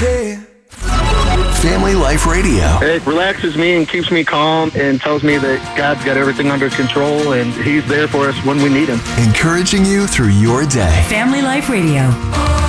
day. Family Life Radio. It relaxes me and keeps me calm and tells me that God's got everything under control and He's there for us when we need Him. Encouraging you through your day. Family Life Radio.